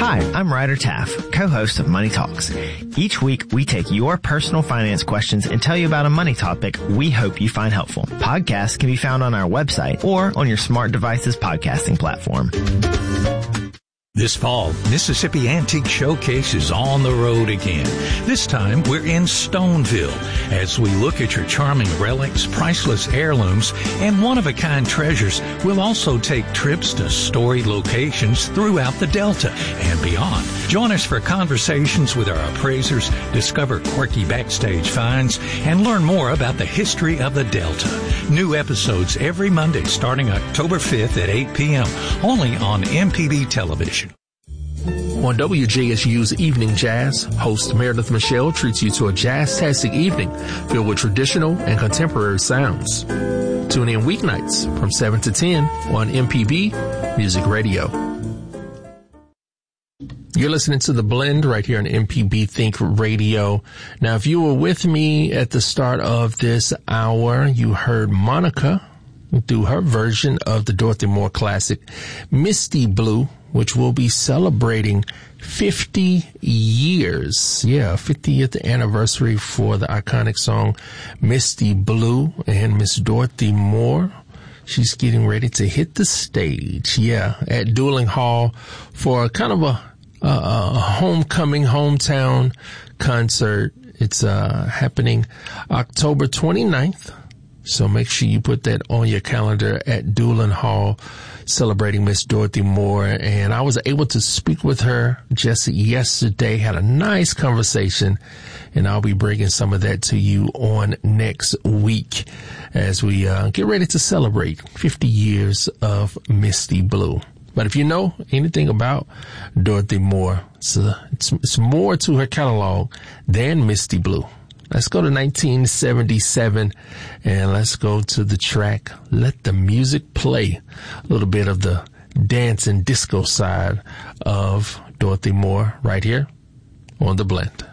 Hi, I'm Ryder Taff, co-host of Money Talks. Each week, we take your personal finance questions and tell you about a money topic we hope you find helpful. Podcasts can be found on our website or on your smart device's podcasting platform. This fall, Mississippi Antique Showcase is on the road again. This time, we're in Stoneville as we look at your charming relics, priceless heirlooms, and one-of-a-kind treasures. We'll also take trips to storied locations throughout the Delta and beyond. Join us for conversations with our appraisers, discover quirky backstage finds, and learn more about the history of the Delta. New episodes every Monday starting October 5th at 8 p.m. only on MPB Television. On WJSU's Evening Jazz, host Meredith Michelle treats you to a jazz-tastic evening filled with traditional and contemporary sounds. Tune in weeknights from 7 to 10 on MPB Music Radio. You're listening to The Blend right here on MPB Think Radio. Now, if you were with me at the start of this hour, you heard Monica do her version of the Dorothy Moore classic, Misty Blue, which will be celebrating 50 years. Yeah, 50th anniversary for the iconic song Misty Blue. And Miss Dorothy Moore, she's getting ready to hit the stage, at Dueling Hall for kind of a homecoming, hometown concert. It's happening October 29th. So make sure you put that on your calendar at Dueling Hall, celebrating Miss Dorothy Moore. And I was able to speak with her just yesterday, had a nice conversation, and I'll be bringing some of that to you on next week as we get ready to celebrate 50 years of Misty Blue. But if you know anything about Dorothy Moore, it's more to her catalog than Misty Blue. Let's go to 1977 and let's go to the track Let the Music Play. A little bit of the dance and disco side of Dorothy Moore right here on The Blend.